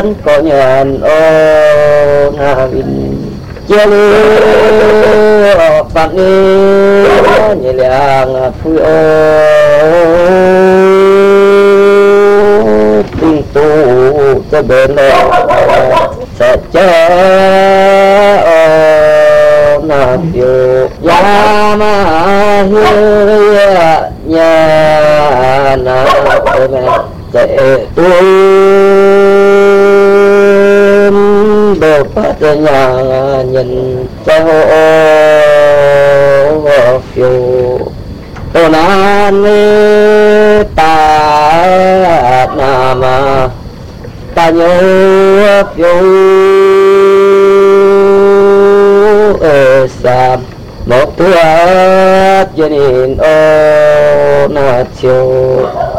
có nhận ô na vin chia ly phật ni nhẹ nhàng phui ô tinh tu cho bên đó sẽ chơi ô na phiêu ya ma hiya nhà na mẹ chạy tôi đồ phát nhà nhìn cho phiêu tô nan ta nam ta nhớ phiêu sam một tuổi cho nên ô na chiều